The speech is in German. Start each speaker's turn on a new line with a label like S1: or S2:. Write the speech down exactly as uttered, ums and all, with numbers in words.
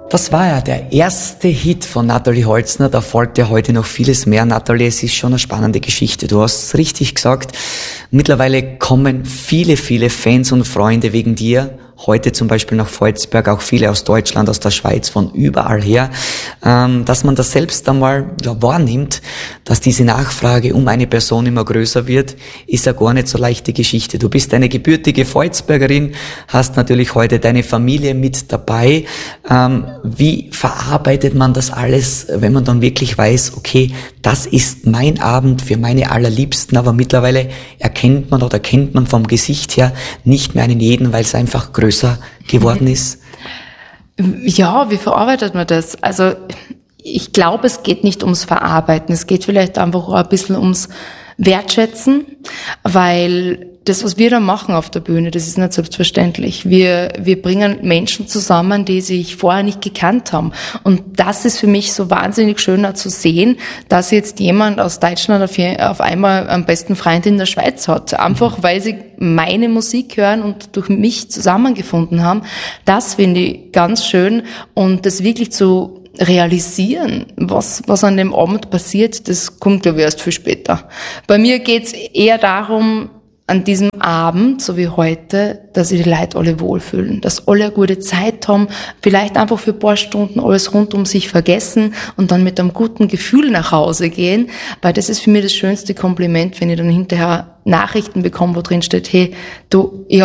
S1: Das war ja der erste Hit von Natalie Holzner. Da folgt ja heute noch vieles mehr. Natalie, es ist schon eine spannende Geschichte. Du hast es richtig gesagt. Mittlerweile kommen viele, viele Fans und Freunde wegen dir heute zum Beispiel nach Volzberg, auch viele aus Deutschland, aus der Schweiz, von überall her, ähm, dass man das selbst einmal ja, wahrnimmt, dass diese Nachfrage um eine Person immer größer wird, ist ja gar nicht so leichte Geschichte. Du bist eine gebürtige Volzbergerin, hast natürlich heute deine Familie mit dabei. Ähm, wie verarbeitet man das alles, wenn man dann wirklich weiß, okay, das ist mein Abend für meine Allerliebsten, aber mittlerweile erkennt man oder kennt man vom Gesicht her nicht mehr einen jeden, weil es einfach größer geworden ist?
S2: Ja, wie verarbeitet man das? Also ich glaube, es geht nicht ums Verarbeiten, es geht vielleicht einfach auch ein bisschen ums Wertschätzen, weil das, was wir da machen auf der Bühne, das ist nicht selbstverständlich. Wir, wir bringen Menschen zusammen, die sich vorher nicht gekannt haben. Und das ist für mich so wahnsinnig schöner zu sehen, dass jetzt jemand aus Deutschland auf, auf einmal einen besten Freund in der Schweiz hat. Einfach, weil sie meine Musik hören und durch mich zusammengefunden haben. Das finde ich ganz schön. Und das wirklich zu realisieren, was, was an dem Abend passiert, das kommt, glaube ich, erst viel später. Bei mir geht's eher darum, an diesem Abend, so wie heute, dass sich die Leute alle wohlfühlen, dass alle eine gute Zeit haben, vielleicht einfach für ein paar Stunden alles rund um sich vergessen und dann mit einem guten Gefühl nach Hause gehen, weil das ist für mich das schönste Kompliment, wenn ich dann hinterher Nachrichten bekomme, wo drin steht, hey, du, ich